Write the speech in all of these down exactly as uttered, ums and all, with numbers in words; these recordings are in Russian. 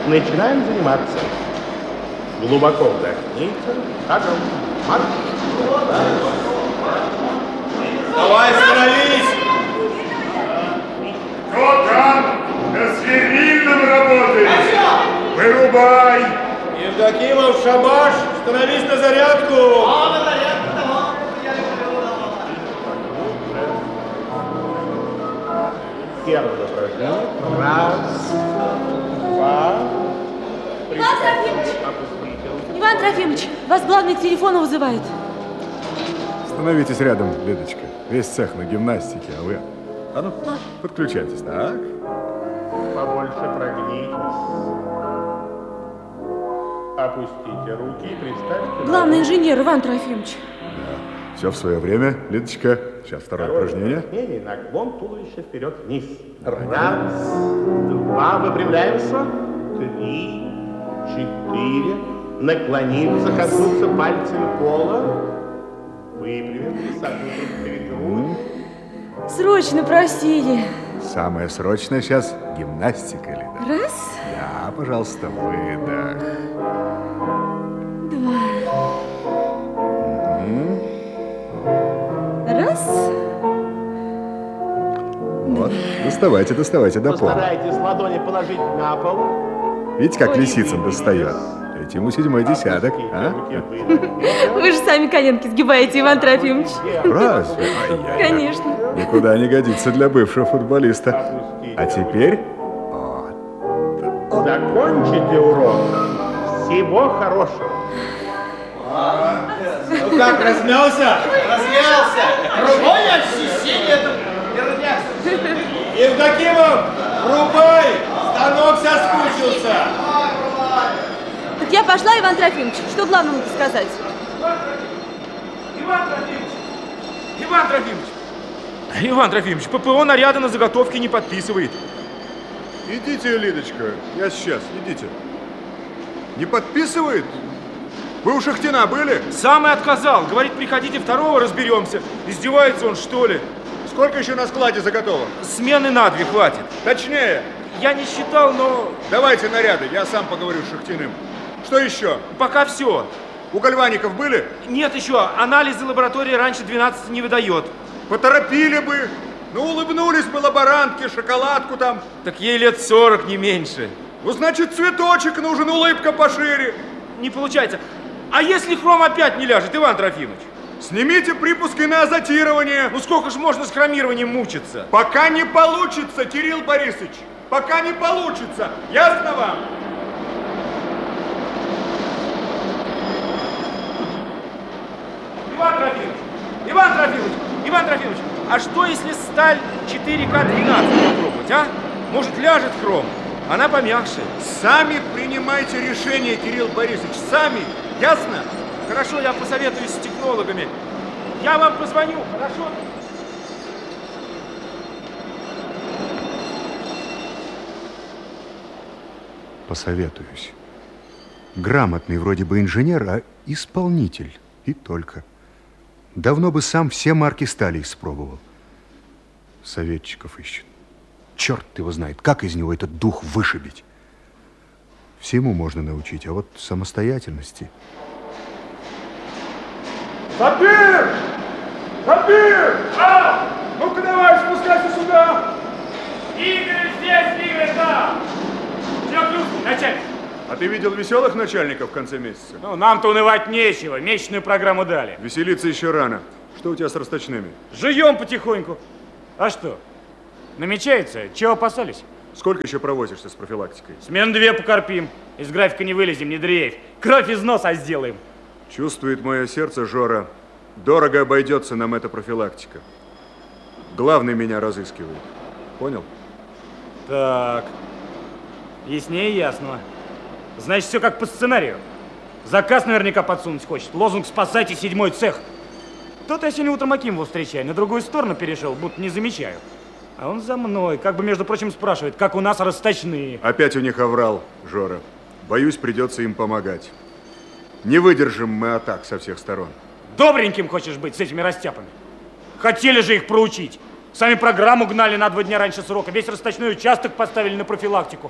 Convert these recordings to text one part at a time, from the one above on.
начинаем заниматься. Глубоко вдохните. Шагом. Марш. Давай, становись! Кто там на свирильном работает? Вырубай! Евдокимов, шабаш, становись на зарядку! А, на зарядку, давай! Первое упражнение. Раз, два, три. Иван Трофимович! Иван Трофимович, вас главный к телефону вызывает. Становитесь рядом, Лидочка. Весь цех на гимнастике, а вы... А ну, подключайтесь. Так. Побольше прогнитесь. Опустите руки и представьте... Главный инженер Иван Трофимович. Да. Все в свое время, Лидочка. Сейчас второе упражнение. упражнение. Наклон туловища вперед-вниз. Раз, два, выпрямляемся. Три, четыре. Наклониться, коснуться пальцами пола. Выпрямимся, согнуться перед грудь. Срочно просили. Самое срочное сейчас гимнастика, Лида. Раз. Да, пожалуйста, выдох. Два. Угу. Раз. Вот. Доставайте, доставайте до пола. Постарайтесь ладони положить на пол. Видите, как Лисицын достает? Ведь ему седьмой десяток, а? Вы же сами коленки сгибаете, Иван Трофимович. Разве? Конечно. Никуда не годится для бывшего футболиста. А теперь... Вот. Закончите урок. Всего хорошего. Ну как, размялся? Размялся! Рукой ощущение это верняк. Евдокимов, врубай! Станок соскучился! Так я пошла, Иван Трофимович. Что главному сказать? Иван Трофимович! Иван Трофимович! Иван Трофимович, ППО наряда на заготовки не подписывает. Идите, Лидочка, я сейчас, идите. Не подписывает? Вы у Шахтина были? Сам и отказал. Говорит, приходите второго, разберемся. Издевается он, что ли? Сколько еще на складе заготовок? Смены на две хватит. Точнее. Я не считал, но... Давайте наряды, я сам поговорю с Шахтиным. Что еще? Пока все. У Гальваников были? Нет еще. Анализы лаборатории раньше двенадцати не выдает. Поторопили бы. Ну, улыбнулись бы лаборантке, шоколадку там. Так ей лет сорок, не меньше. Ну, значит, цветочек нужен, улыбка пошире. Не получается. А если хром опять не ляжет, Иван Трофимович? Снимите припуски на азотирование. Ну сколько же можно с хромированием мучиться? Пока не получится, Кирилл Борисович. Пока не получится. Ясно вам? Иван Трофимович! Иван Трофимович! Иван Трофимович! А что если сталь четыре ка двенадцать попробовать, а? Может, ляжет хром? Она помягче. Сами принимайте решение, Кирилл Борисович. Сами. Ясно? Хорошо, я посоветуюсь с технологами. Я вам позвоню, хорошо? Посоветуюсь. Грамотный вроде бы инженер, а исполнитель. И только. Давно бы сам все марки стали испробовал. Советчиков ищет. Черт его знает, как из него этот дух вышибить. Всему можно научить, а вот самостоятельности... Сапир! Сапир! А! Ну-ка давай, спускайся сюда! Игорь здесь, Игорь там! Все, плюс, начальник. А ты видел веселых начальников в конце месяца? Ну, нам-то унывать нечего, месячную программу дали. Веселиться еще рано. Что у тебя с расточными? Живем потихоньку. А что, намечается? Чего опасались? Сколько еще провозишься с профилактикой? Смен две покорпим. Из графика не вылезем, не дрейф. Кровь из носа сделаем. Чувствует мое сердце, Жора. Дорого обойдется нам эта профилактика. Главный меня разыскивает. Понял? Так. Яснее ясного. Значит, все как по сценарию. Заказ наверняка подсунуть хочет. Лозунг «Спасайте седьмой цех». То-то я сегодня утром Акимова встречаю. На другую сторону перешел, будто не замечаю. А он за мной. Как бы, между прочим, спрашивает, как у нас расточные. Опять у них оврал, Жора. Боюсь, придется им помогать. Не выдержим мы атак со всех сторон. Добреньким хочешь быть с этими растяпами? Хотели же их проучить. Сами программу гнали на два дня раньше срока. Весь расточной участок поставили на профилактику.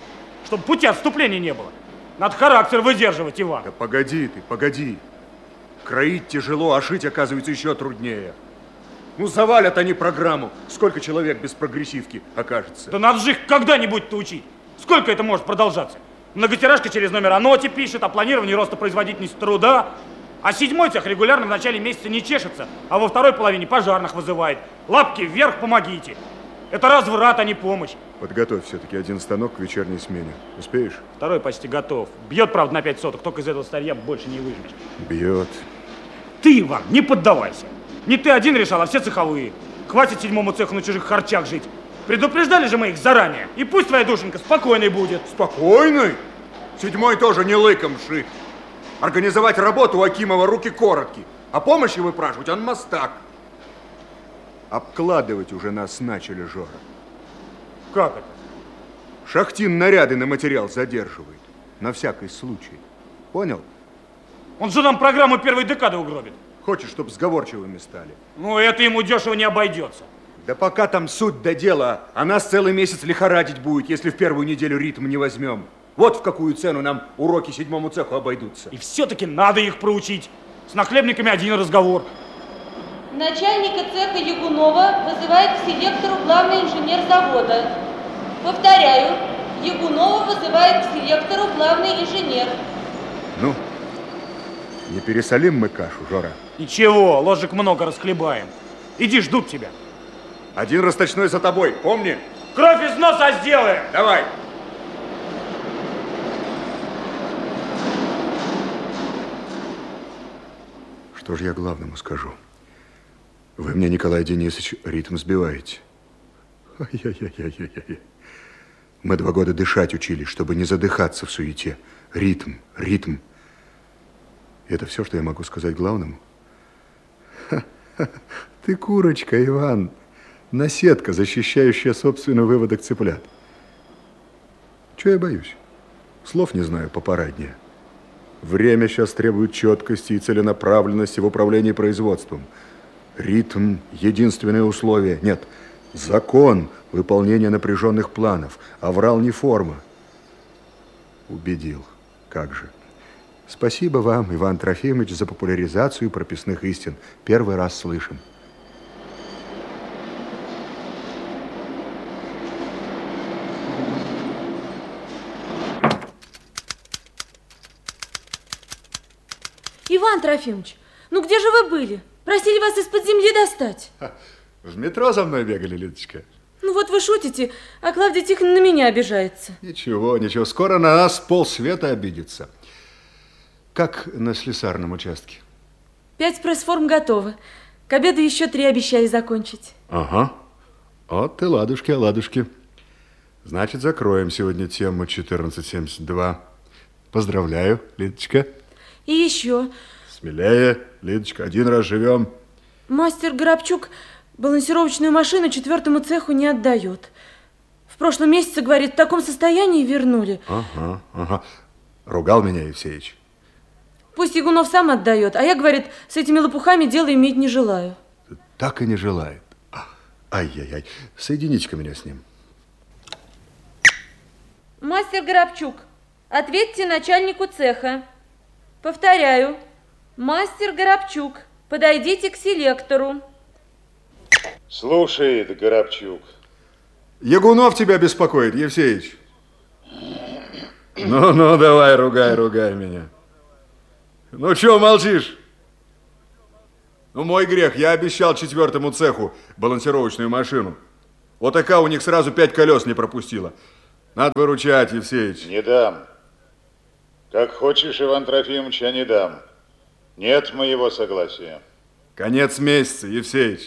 чтобы пути отступления не было. Надо характер выдерживать, Иван. Да погоди ты, погоди. Кроить тяжело, а шить, оказывается, еще труднее. Ну, завалят они программу. Сколько человек без прогрессивки окажется? Да надо же их когда-нибудь-то учить. Сколько это может продолжаться? Многотиражка через номер оноте пишет о планировании роста производительности труда. А седьмой цех регулярно в начале месяца не чешется, а во второй половине пожарных вызывает. Лапки вверх, помогите. Это разврат, а не помощь. Подготовь все-таки один станок к вечерней смене. Успеешь? Второй почти готов. Бьет, правда, на пять соток, только из этого старья больше не выжмешь. Бьет. Ты, Иван, не поддавайся. Не ты один решал, а все цеховые. Хватит седьмому цеху на чужих харчах жить. Предупреждали же мы их заранее. И пусть твоя душенька спокойной будет. Спокойный? Седьмой тоже не лыком шит. Организовать работу у Акимова руки короткие. А помощи выпрашивать он мастак. Обкладывать уже нас начали, Жора. Как это? Шахтин наряды на материал задерживает. На всякий случай. Понял? Он же нам программу первой декады угробит. Хочешь, чтобы сговорчивыми стали? Ну, это ему дешево не обойдется. Да пока там суть до дела, а нас целый месяц лихорадить будет, если в первую неделю ритм не возьмем. Вот в какую цену нам уроки седьмому цеху обойдутся. И все-таки надо их проучить. С нахлебниками один разговор. Начальника цеха Ягунова вызывает к селектору главный инженер завода. Повторяю, Ягунова вызывает к селектору главный инженер. Ну, не пересолим мы кашу, Жора? Ничего, ложек много расхлебаем. Иди, ждут тебя. Один расточной за тобой, помни? Кровь из носа сделаем. Давай. Что же я главному скажу? Вы мне, Николай Денисович, ритм сбиваете. Ай-яй-яй-яй-яй. Мы два года дышать учились, чтобы не задыхаться в суете. Ритм, ритм. Это все, что я могу сказать главному? Ха-ха. Ты курочка, Иван. Наседка, защищающая собственный выводок цыплят. Чего я боюсь? Слов не знаю попараднее. Время сейчас требует четкости и целенаправленности в управлении производством. Ритм – единственное условие. Нет, закон выполнения напряженных планов. Аврал не форма. Убедил. Как же. Спасибо вам, Иван Трофимович, за популяризацию прописных истин. Первый раз слышим. Иван Трофимович, ну где же вы были? Просили вас из-под земли достать. В метро за мной бегали, Лидочка. Ну вот вы шутите, а Клавдия Тихоновна на меня обижается. Ничего, ничего, скоро на нас полсвета обидится. Как на слесарном участке? Пять пресс-форм готовы. К обеду еще три обещали закончить. Ага. Вот и ладушки, оладушки. Значит, закроем сегодня тему четырнадцать семьдесят два. Поздравляю, Лидочка. И еще. Смелее, Лидочка, один раз живем. Мастер Горобчук балансировочную машину четвертому цеху не отдает. В прошлом месяце, говорит, в таком состоянии вернули. Ага, ага. Ругал меня Евсеич. Пусть Ягунов сам отдает, а я, говорит, с этими лопухами дело иметь не желаю. Так и не желает. Ай-яй-яй. Соедините-ка меня с ним. Мастер Горобчук, ответьте начальнику цеха. Повторяю, мастер Горобчук, подойдите к селектору. Слушает Горобчук. Ягунов тебя беспокоит, Евсеич. Ну-ну, давай, ругай, ругай меня. Ну, чего молчишь? Ну, мой грех, я обещал четвертому цеху балансировочную машину. Вот такая у них сразу пять колес не пропустила. Надо выручать, Евсеич. Не дам. Как хочешь, Иван Трофимович, я не дам. Нет моего согласия. Конец месяца, Евсеич.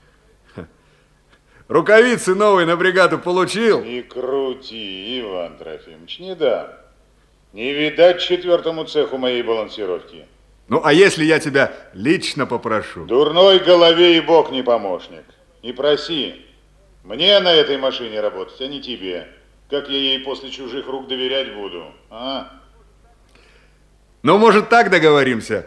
Рукавицы новые на бригаду получил? Не крути, Иван Трофимович, не дам. Не видать четвертому цеху моей балансировки. Ну, а если я тебя лично попрошу? Дурной голове и бог не помощник. Не проси. Мне на этой машине работать, а не тебе. Как я ей после чужих рук доверять буду, а? Ну, может, так договоримся?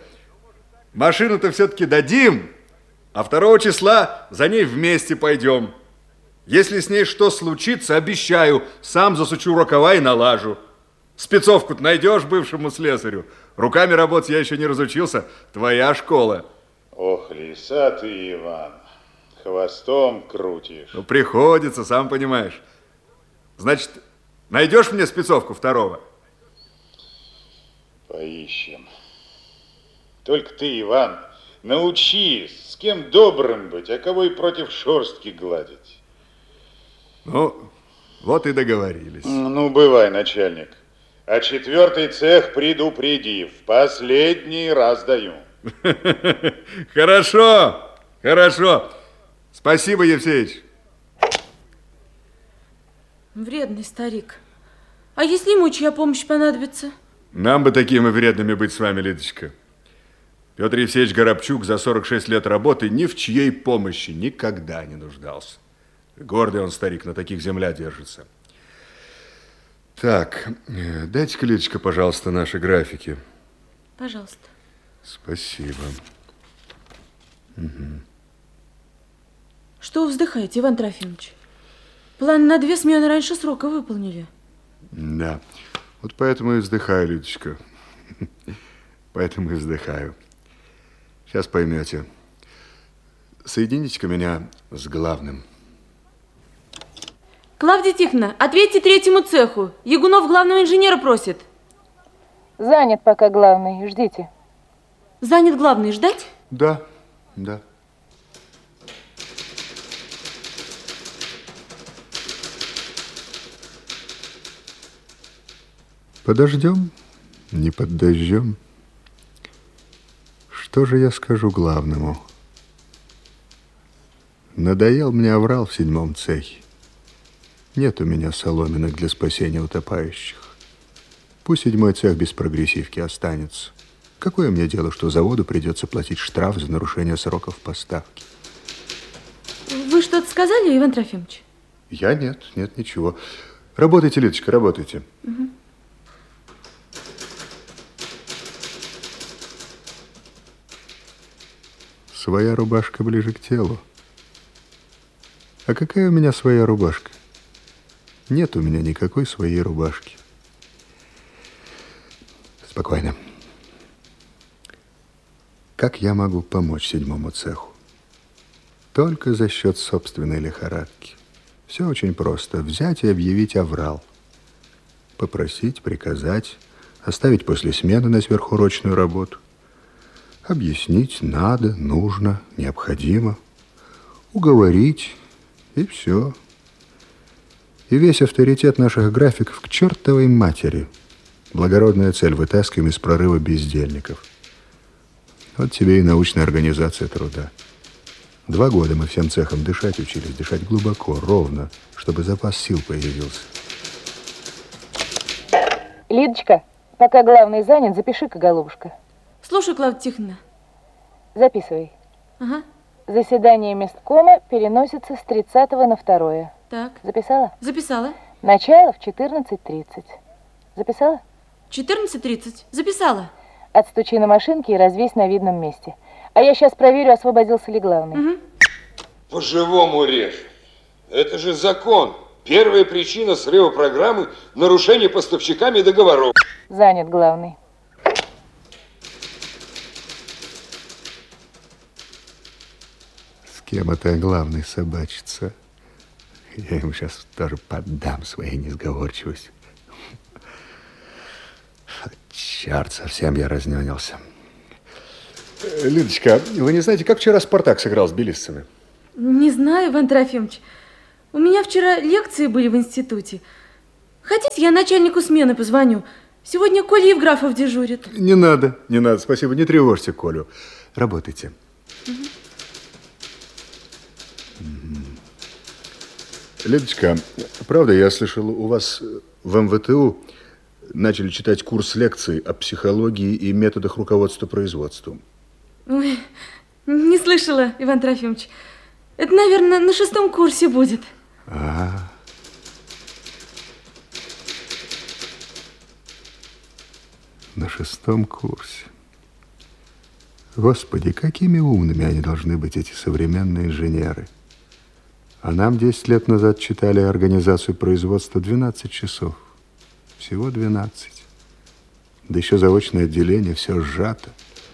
Машину-то все-таки дадим, а второго числа за ней вместе пойдем. Если с ней что случится, обещаю, сам засучу рукава и налажу. Спецовку-то найдешь бывшему слесарю. Руками работать я еще не разучился. Твоя школа. Ох, лиса ты, Иван, хвостом крутишь. Ну, приходится, сам понимаешь. Значит, найдешь мне спецовку второго? Поищем. Только ты, Иван, научись, с кем добрым быть, а кого и против шерстки гладить. Ну, вот и договорились. Ну, бывай, начальник. А четвертый цех предупреди, в последний раз даю. Хорошо, хорошо. Спасибо, Евсеич. Вредный старик. А если ему чья помощь понадобится? Нам бы такими вредными быть с вами, Лидочка. Петр Евсеевич Горобчук за сорок шесть лет работы ни в чьей помощи никогда не нуждался. Гордый он старик, на таких земля держится. Так, дайте-ка, Лидочка, пожалуйста, наши графики. Пожалуйста. Спасибо. Угу. Что вы вздыхаете, Иван Трофимович? План на две смены раньше срока выполнили. Да, вот поэтому и вздыхаю, Лидочка. Поэтому и вздыхаю. Сейчас поймете. Соедините-ка меня с главным. Клавдия Тихоновна, ответьте третьему цеху. Ягунов главного инженера просит. Занят пока главный, ждите. Занят главный, ждать? Да, да. Подождем, не под дождем. Что же я скажу главному? Надоел мне оврал в седьмом цехе. Нет у меня соломинок для спасения утопающих. Пусть седьмой цех без прогрессивки останется. Какое мне дело, что заводу придется платить штраф за нарушение сроков поставки? Вы что-то сказали, Иван Трофимович? Я нет, нет, ничего. Работайте, Лидочка, работайте. Угу. Своя рубашка ближе к телу. А какая у меня своя рубашка? Нет у меня никакой своей рубашки. Спокойно. Как я могу помочь седьмому цеху? Только за счет собственной лихорадки. Все очень просто. Взять и объявить аврал. Попросить, приказать, оставить после смены на сверхурочную работу. Объяснить надо, нужно, необходимо. Уговорить, и все. И весь авторитет наших графиков к чертовой матери. Благородная цель, вытаскиваем из прорыва бездельников. Вот тебе и научная организация труда. Два года мы всем цехом дышать учились, дышать глубоко, ровно, чтобы запас сил появился. Лидочка, пока главный занят, запиши-ка, голубушка. Слушай, Клавдия Тихоновна. Записывай. Ага. Заседание месткома переносится с тридцатого на второе. Так. Записала? Записала. Начало в четырнадцать тридцать. Записала? четырнадцать тридцать. Записала. Отстучи на машинке и развесь на видном месте. А я сейчас проверю, освободился ли главный. Угу. По-живому режь. Это же закон. Первая причина срыва программы – нарушение поставщиками договоров. Занят главный. С кем это главный собачится? Я ему сейчас тоже поддам своей несговорчивость. Черт, совсем я разнюнился. Лидочка, вы не знаете, как вчера Спартак сыграл с тбилисцами? Не знаю, Иван Трофимович. У меня вчера лекции были в институте. Хотите, я начальнику смены позвоню? Сегодня Коля Евграфов дежурит. Не надо, не надо, спасибо, не тревожьте Колю. Работайте. Угу. Лидочка, правда, я слышал, у вас в эм вэ тэ у начали читать курс лекций о психологии и методах руководства производством. Ой, не слышала, Иван Трофимович. Это, наверное, на шестом курсе будет. А. На шестом курсе. Господи, какими умными они должны быть, эти современные инженеры. А нам десять лет назад читали организацию производства двенадцать часов. Всего двенадцать. Да еще заочное отделение, все сжато.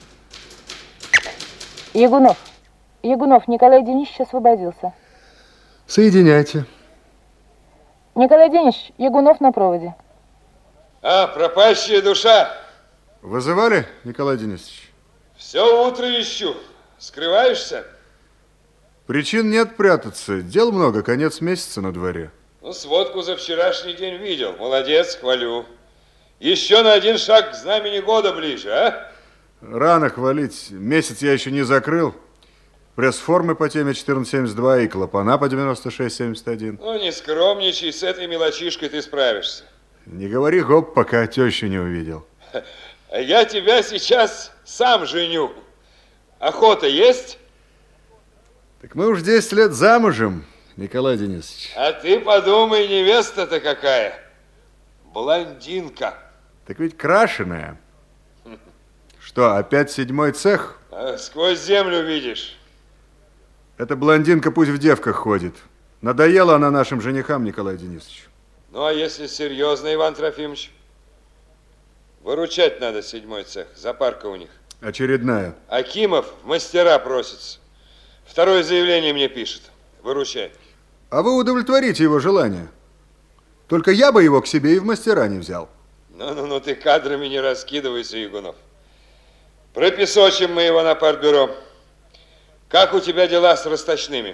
Ягунов. Ягунов, Николай Денисович освободился. Соединяйте. Николай Денисович, Ягунов на проводе. А, пропащая душа. Вызывали, Николай Денисович? Все утро ищу. Скрываешься? Причин нет прятаться. Дел много, конец месяца на дворе. Ну, сводку за вчерашний день видел. Молодец, хвалю. Еще на один шаг к знамени года ближе, а? Рано хвалить. Месяц я еще не закрыл. Пресс-формы по теме четырнадцать семьдесят два и клапана по девяносто шесть семьдесят один. Ну, не скромничай, с этой мелочишкой ты справишься. Не говори гоп, пока тещу не увидел. Я тебя сейчас сам женю. Охота есть? Так мы уж десять лет замужем, Николай Денисович. А ты подумай, невеста-то какая. Блондинка. Так ведь крашеная. Что, опять седьмой цех? А, сквозь землю видишь. Эта блондинка пусть в девках ходит. Надоела она нашим женихам, Николай Денисович. Ну, а если серьезно, Иван Трофимович? Выручать надо седьмой цех. Запарка у них. Очередная. Акимов в мастера просится. Второе заявление мне пишет. Выручай. А вы удовлетворите его желание. Только я бы его к себе и в мастера не взял. Ну-ну-ну, ты кадрами не раскидывайся, Ягунов. Пропесочим мы его на партбюро. Как у тебя дела с расточными?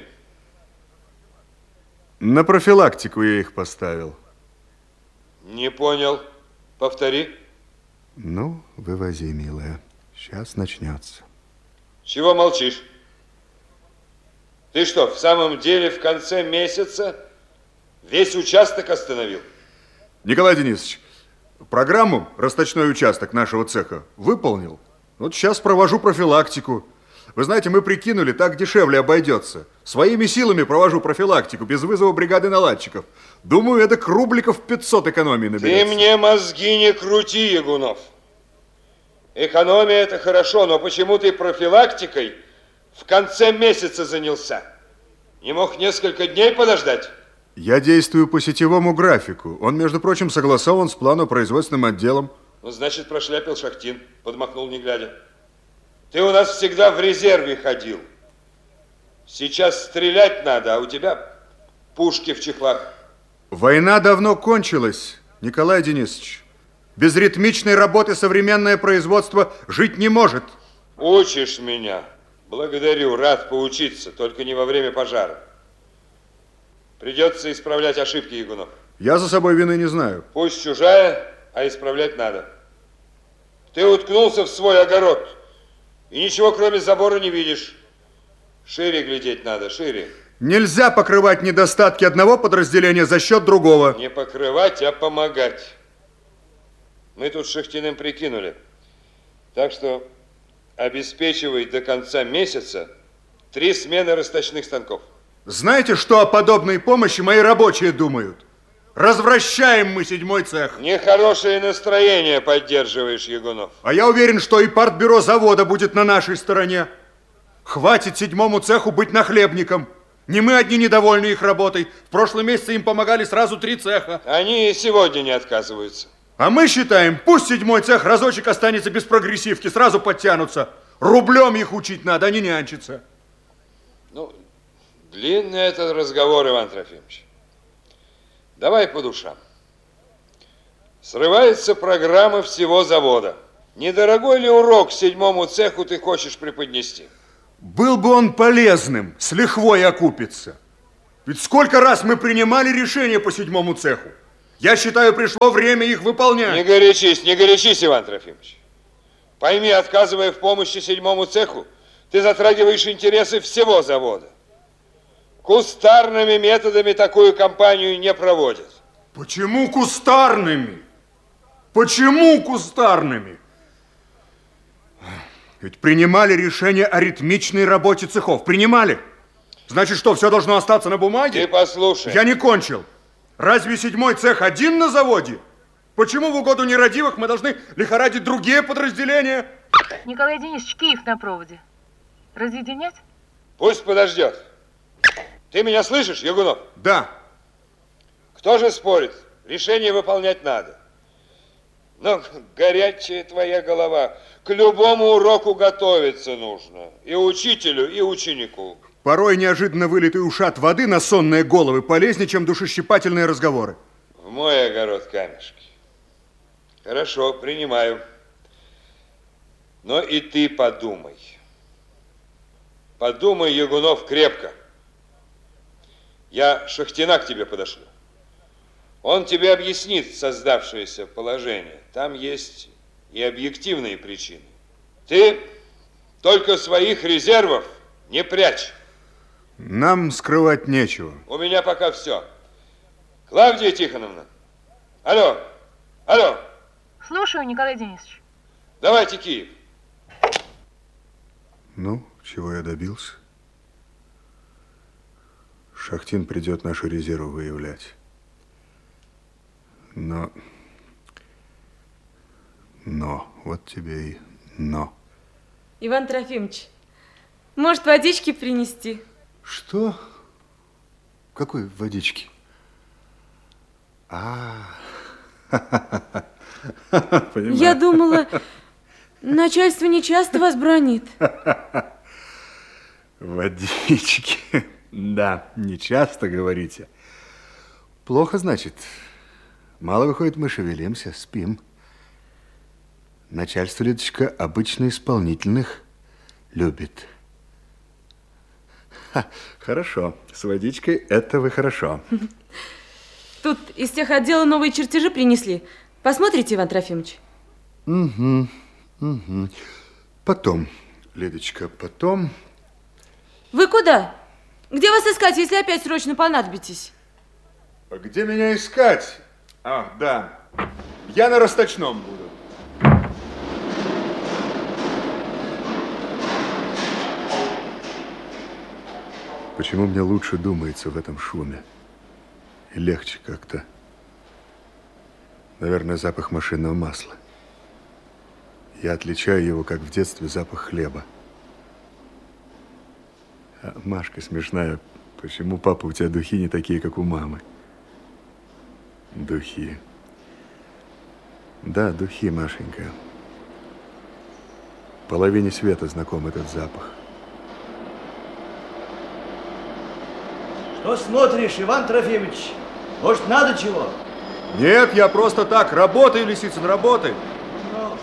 На профилактику я их поставил. Не понял. Повтори. Ну, вывози, милая. Сейчас начнется. Чего молчишь? Ты что, в самом деле в конце месяца весь участок остановил? Николай Денисович, программу «Расточной участок» нашего цеха выполнил. Вот сейчас провожу профилактику. Вы знаете, мы прикинули, так дешевле обойдется. Своими силами провожу профилактику, без вызова бригады наладчиков. Думаю, это рубликов пятьсот экономии наберется. Ты мне мозги не крути, Ягунов. Экономия – это хорошо, но почему ты профилактикой в конце месяца занялся? Не мог несколько дней подождать? Я действую по сетевому графику. Он, между прочим, согласован с планопроизводственным отделом. Ну, значит, прошляпил Шахтин, подмахнул не глядя. Ты у нас всегда в резерве ходил. Сейчас стрелять надо, а у тебя пушки в чехлах. Война давно кончилась, Николай Денисович. Без ритмичной работы современное производство жить не может. Учишь меня. Благодарю, рад поучиться, только не во время пожара. Придется исправлять ошибки, Ягунов. Я за собой вины не знаю. Пусть чужая, а исправлять надо. Ты уткнулся в свой огород и ничего кроме забора не видишь. Шире глядеть надо, шире. Нельзя покрывать недостатки одного подразделения за счет другого. Не покрывать, а помогать. Мы тут с Шахтиным прикинули. Так что обеспечивай до конца месяца три смены расточных станков. Знаете, что о подобной помощи мои рабочие думают? Развращаем мы седьмой цех. Нехорошее настроение поддерживаешь, Ягунов. А я уверен, что и партбюро завода будет на нашей стороне. Хватит седьмому цеху быть нахлебником. Не мы одни недовольны их работой. В прошлом месяце им помогали сразу три цеха. Они и сегодня не отказываются. А мы считаем, пусть седьмой цех разочек останется без прогрессивки, сразу подтянутся. Рублем их учить надо, а не нянчиться. Ну, длинный этот разговор, Иван Трофимович. Давай по душам. Срывается программа всего завода. Недорогой ли урок седьмому цеху ты хочешь преподнести? Был бы он полезным, с лихвой окупится. Ведь сколько раз мы принимали решения по седьмому цеху. Я считаю, пришло время их выполнять. Не горячись, не горячись, Иван Трофимович. Пойми, отказывая в помощи седьмому цеху, ты затрагиваешь интересы всего завода. Кустарными методами такую кампанию не проводят. Почему кустарными? Почему кустарными? Ведь принимали решение о ритмичной работе цехов. Принимали. Значит, что, все должно остаться на бумаге? Ты послушай. Я не кончил. Разве седьмой цех один на заводе? Почему в угоду нерадивых мы должны лихорадить другие подразделения? Николай Денисович, Киев на проводе. Разъединять? Пусть подождет. Ты меня слышишь, Ягунов? Да. Кто же спорит? Решение выполнять надо. Но горячая твоя голова. К любому уроку готовиться нужно. И учителю, и ученику. Порой неожиданно вылитый ушат воды на сонные головы полезнее, чем душещипательные разговоры. В мой огород камешки. Хорошо, принимаю. Но и ты подумай. Подумай, Ягунов, крепко. Я Шахтина к тебе подошлю. Он тебе объяснит создавшееся положение. Там есть и объективные причины. Ты только своих резервов не прячь. Нам скрывать нечего. У меня пока все. Клавдия Тихоновна. Алло, алло. Слушаю, Николай Денисович. Давайте Киев. Ну, чего я добился? Шахтин придет наши резервы выявлять. Но... Но. Вот тебе и но. Иван Трофимович, может, водички принести? Что? Какой водички? А, понимаю. Я думала, начальство не часто вас бранит. Водички. Да, не часто говорите. Плохо, значит. Мало выходит, мы шевелимся, спим. Начальство, Лидочка, обычно исполнительных любит. Ха, хорошо, с водичкой это вы хорошо. Тут из тех отдела новые чертежи принесли. Посмотрите, Иван Трофимович? Угу, угу. Потом, Лидочка, потом... Вы куда? Где вас искать, если опять срочно понадобитесь? А где меня искать? А, да. Я на Росточном буду. Почему мне лучше думается в этом шуме? И легче как-то. Наверное, запах машинного масла. Я отличаю его, как в детстве, запах хлеба. А Машка смешная. Почему, папа, у тебя духи не такие, как у мамы? Духи. Да, духи, Машенька. Половине света знаком этот запах. Что смотришь, Иван Трофимович? Может, надо чего? Нет, я просто так. Работай, Лисицын, работай. Но...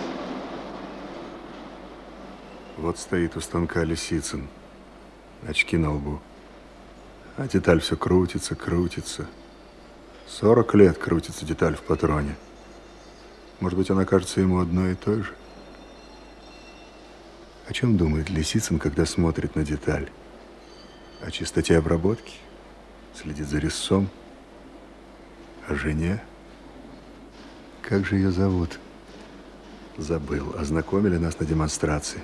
Вот стоит у станка Лисицын. Очки на лбу. А деталь все крутится, крутится. Сорок лет крутится деталь в патроне. Может быть, она кажется ему одной и той же? О чем думает Лисицын, когда смотрит на деталь? О чистоте обработки? Следит за резцом? О жене? Как же ее зовут? Забыл. Ознакомили нас на демонстрации.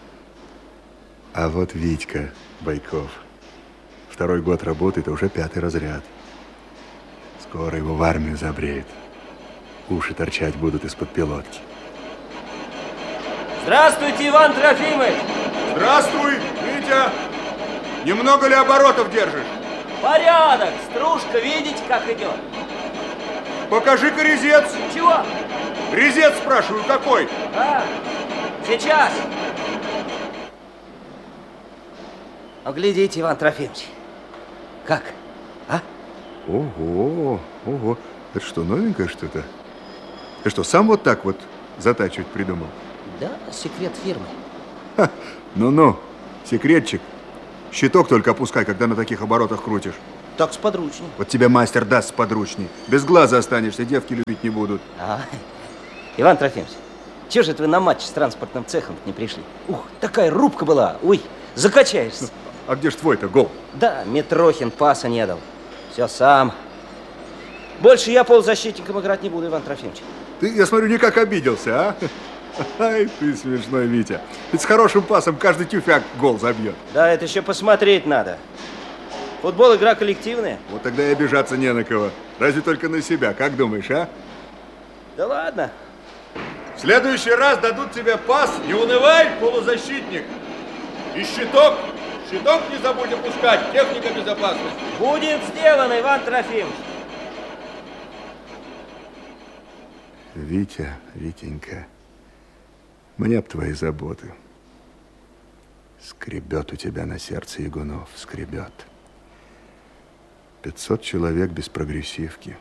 А вот Витька Байков. Второй год работает, а уже пятый разряд. Скоро его в армию забреют. Уши торчать будут из-под пилотки. Здравствуйте, Иван Трофимович! Здравствуй, Витя! Немного ли оборотов держишь? Порядок! Стружка, видите, как идет? Покажи-ка резец. Чего? Резец, спрашиваю, какой? А, сейчас. Оглядите, Иван Трофимович. Как? А? Ого, ого. Это что, новенькое что-то? Ты что, сам вот так вот затачивать придумал? Да, секрет фирмы. Ха, ну-ну, секретчик. Щиток только опускай, когда на таких оборотах крутишь. Так сподручней. Вот тебе мастер даст сподручней. Без глаза останешься, девки любить не будут. А, Иван Трофимович, чего же это вы на матч с транспортным цехом не пришли? Ух, такая рубка была. Ой, закачаешься. А где ж твой-то гол? Да, Митрохин паса не дал. Все сам. Больше я полузащитником играть не буду, Иван Трофимович. Ты, я смотрю, никак обиделся, а? Ай, ты смешной, Витя. Ведь с хорошим пасом каждый тюфяк гол забьет. Да, это еще посмотреть надо. Футбол игра коллективная. Вот тогда и обижаться не на кого. Разве только на себя. Как думаешь, а? Да ладно. В следующий раз дадут тебе пас. Не унывай, полузащитник. И щиток, Щиток не забудь опускать, техника безопасности. Будет сделано, Иван Трофимович. Витя, Витенька, мне б твои заботы. Скребет у тебя на сердце, Ягунов, скребет. Пятьсот человек без прогрессивки.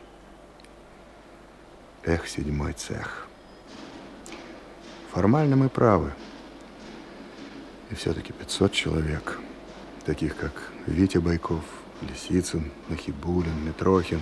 Эх, седьмой цех. Формально мы правы. И все-таки пятьсот человек. Таких, как Витя Байков, Лисицын, Нахибулин, Митрохин.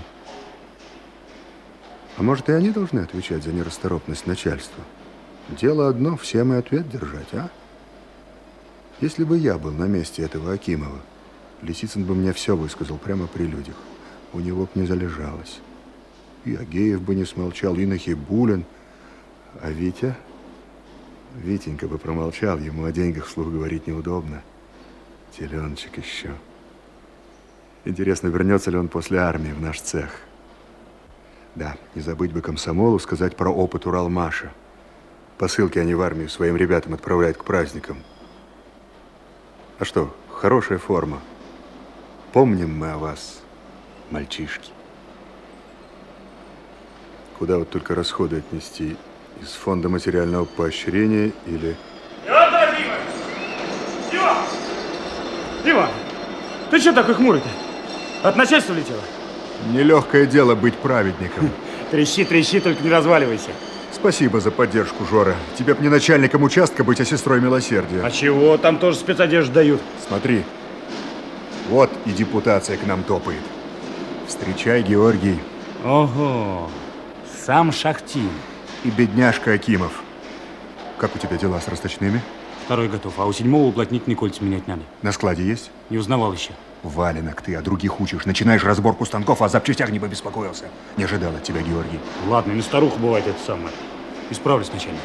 А может, и они должны отвечать за нерасторопность начальства? Дело одно, всем и ответ держать, а? Если бы я был на месте этого Акимова, Лисицын бы мне все высказал прямо при людях. У него б не залежалось. И Агеев бы не смолчал, и Нахибулин. А Витя... Витенька бы промолчал, ему о деньгах вслух говорить неудобно. Теленочек еще. Интересно, вернется ли он после армии в наш цех? Да, не забыть бы комсомолу сказать про опыт Уралмаша. Посылки они в армию своим ребятам отправляют к праздникам. А что, хорошая форма. Помним мы о вас, мальчишки. Куда вот только расходы отнести? Из фонда материального поощрения или... Иван Трофимович! Иван! Иван, ты что такой хмурый-то? От начальства летело? Нелегкое дело быть праведником. Трещи, трещи, только не разваливайся. Спасибо за поддержку, Жора. Тебе б не начальником участка быть, а сестрой милосердия. А чего? Там тоже спецодежду дают. Смотри. Вот и депутация к нам топает. Встречай, Георгий. Ого, сам Шахтин. И бедняжка Акимов. Как у тебя дела с расточными? Второй готов, а у седьмого уплотнительный кольца менять надо. На складе есть? Не узнавал еще. Валенок ты, а других учишь. Начинаешь разборку станков, а о запчастях не побеспокоился. Не ожидал от тебя, Георгий. Ладно, и на старуху бывает это самое. Исправлюсь, начальник.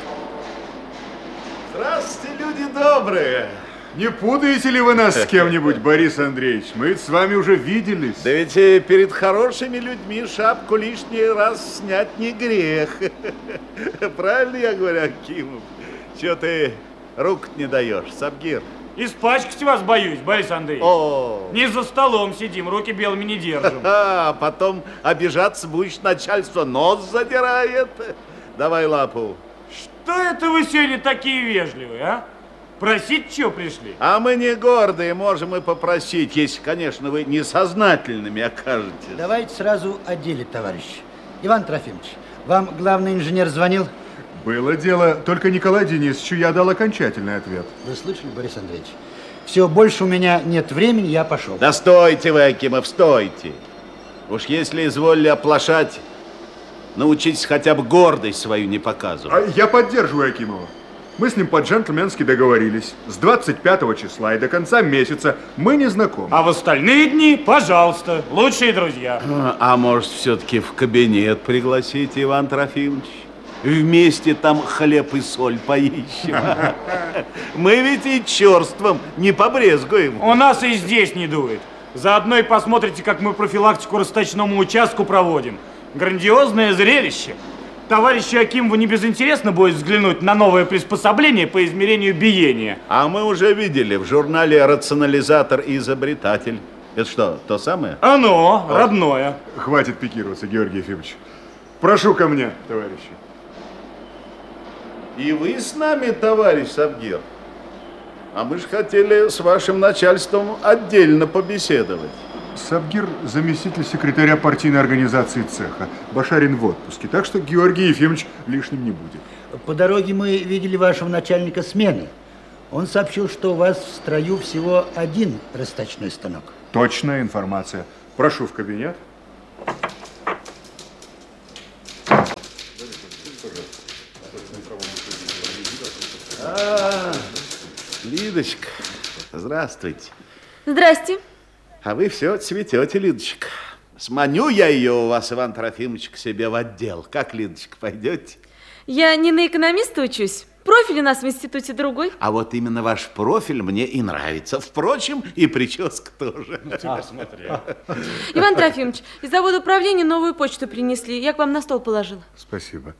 Здравствуйте, люди добрые. Не путаете ли вы нас с кем-нибудь, Борис Андреевич? Мы с вами уже виделись. Да ведь и перед хорошими людьми шапку лишний раз снять не грех. Правильно я говорю, Акимов? Чего ты рук не даешь, Сабгир? Испачкать вас боюсь, Борис Андреевич. О. Не за столом сидим, руки белыми не держим. А потом обижаться будешь, начальство нос задирает. Давай лапу. Что это вы сегодня такие вежливые, а? Просить что пришли? А мы не гордые, можем и попросить, если, конечно, вы несознательными окажетесь. Давайте сразу о деле, товарищ. Иван Трофимович, вам главный инженер звонил? Было дело, только Николаю Денисовичу я дал окончательный ответ. Вы слышали, Борис Андреевич? Все, больше у меня нет времени, я пошел. Да стойте вы, Акимов, стойте. Уж если изволили оплошать, научитесь хотя бы гордость свою не показывать. А я поддерживаю Акимова. Мы с ним по-джентльменски договорились. С двадцать пятого числа и до конца месяца мы не знакомы. А в остальные дни, пожалуйста, лучшие друзья. А, а может, все-таки в кабинет пригласите, Иван Трофимович? Вместе там хлеб и соль поищем. Мы ведь и черством не побрезгуем. У нас и здесь не дует. Заодно и посмотрите, как мы профилактику расточному участку проводим. Грандиозное зрелище. Товарищу Акимову не безинтересно будет взглянуть на новое приспособление по измерению биения. А мы уже видели в журнале «Рационализатор и изобретатель». Это что, то самое? Оно, родное. Хватит пикироваться, Георгий Ефимович. Прошу ко мне, товарищи. И вы с нами, товарищ Сабгир? А мы же хотели с вашим начальством отдельно побеседовать. Сабгир – заместитель секретаря партийной организации цеха. Башарин в отпуске, так что Георгий Ефимович лишним не будет. По дороге мы видели вашего начальника смены. Он сообщил, что у вас в строю всего один расточной станок. Точная информация. Прошу в кабинет. А, Лидочка, здравствуйте. Здрасте. А вы все цветете, Лидочка. Сманю я ее у вас, Иван Трофимович, к себе в отдел. Как, Лидочка, пойдете? Я не на экономиста учусь. Профиль у нас в институте другой. А вот именно ваш профиль мне и нравится. Впрочем, и прическа тоже. Иван Трофимович, из завода управления новую почту принесли. Я к вам на стол положила. Спасибо.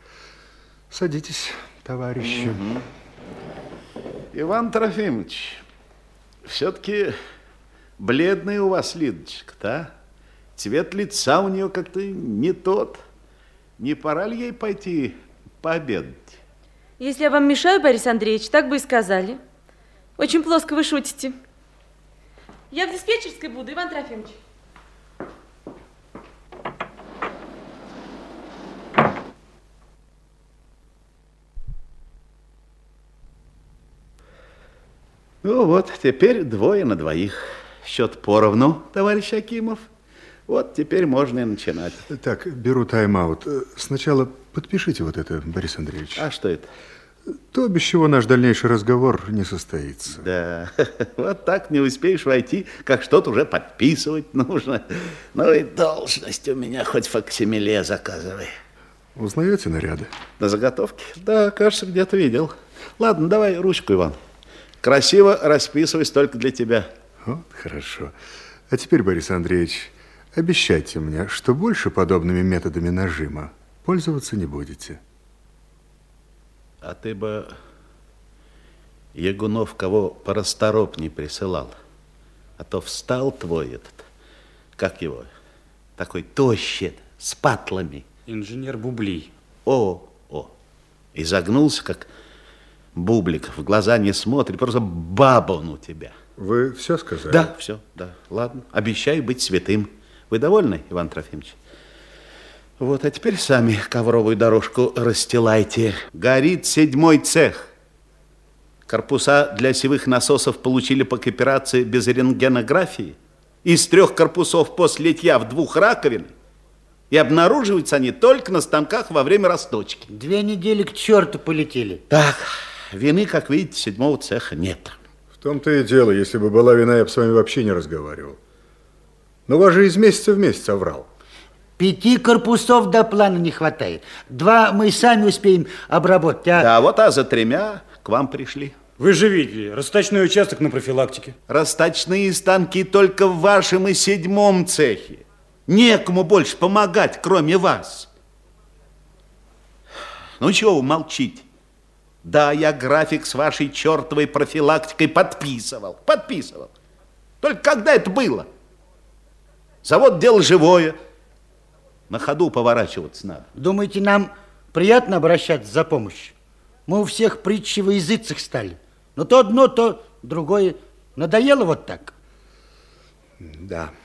Садитесь, товарищи. Угу. Иван Трофимович, Все-таки бледная у вас Лидочка-то, а? Цвет лица у нее как-то не тот. Не пора ли ей пойти пообедать? Если я вам мешаю, Борис Андреевич, так бы и сказали. Очень плоско вы шутите. Я в диспетчерской буду, Иван Трофимович. Ну вот, теперь двое на двоих. Счет поровну, товарищ Акимов. Вот теперь можно и начинать. Так, беру тайм-аут. Сначала подпишите вот это, Борис Андреевич. А что это? То, без чего наш дальнейший разговор не состоится. Да, вот так не успеешь войти, как что-то уже подписывать нужно. Ну и должность у меня хоть факсимиле заказывай. Узнаете наряды? На заготовке? Да, кажется, где-то видел. Ладно, давай ручку, Иван. Красиво расписываюсь только для тебя. Вот, хорошо. А теперь, Борис Андреевич, обещайте мне, что больше подобными методами нажима пользоваться не будете. А ты бы, Ягунов, кого порасторопней присылал. А то встал твой этот, как его, такой тощий, с патлами. Инженер Бублий. О, о. И загнулся, как бублик, в глаза не смотрит, просто баба он у тебя. Вы все сказали? Да, все, да. Ладно, обещаю быть святым. Вы довольны, Иван Трофимович? Вот, а теперь сами ковровую дорожку расстилайте. Горит седьмой цех. Корпуса для севых насосов получили по кооперации без рентгенографии. Из трех корпусов после литья в двух раковин. И обнаруживаются они только на станках во время расточки. Две недели к черту полетели. Так, вины, как видите, седьмого цеха нет. В том-то и дело, если бы была вина, я бы с вами вообще не разговаривал. Но вас же из месяца в месяц оврал. Пяти корпусов до плана не хватает. Два мы сами успеем обработать. А... Да, вот а за тремя к вам пришли. Вы же видели, расточной участок на профилактике. Расточные станки только в вашем и седьмом цехе. Некому больше помогать, кроме вас. Ну, чего вы молчите? Да, я график с вашей чертовой профилактикой подписывал. Подписывал. Только когда это было? Завод дело живое. На ходу поворачиваться надо. Думаете, нам приятно обращаться за помощью? Мы у всех притчи во языцах стали. Но то одно, то другое. Надоело вот так? Да.